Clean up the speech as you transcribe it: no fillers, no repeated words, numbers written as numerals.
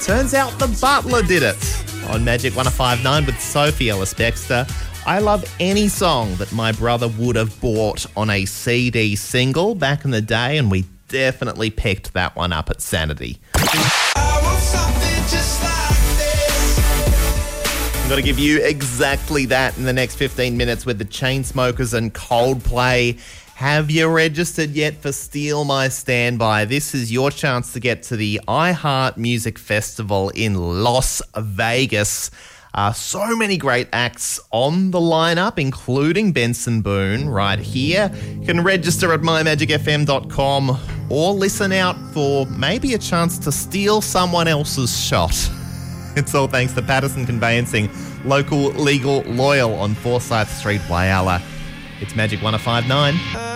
Turns out the Butler did it. On Magic 105.9 with Sophie Ellis-Bextor. I love any song that my brother would have bought on a CD single back in the day, and we definitely picked that one up at Sanity. I want something just like this. I'm going to give you exactly that in the next 15 minutes with the Chainsmokers and Coldplay. Have you registered yet for Steal My Standby? This is your chance to get to the iHeart Music Festival in Las Vegas. So many great acts on the lineup, including Benson Boone right here. You can register at mymagicfm.com or listen out for maybe a chance to steal someone else's shot. It's all thanks to Patterson Conveyancing, local, legal, loyal on Forsyth Street, Whyalla. It's Magic 105.9.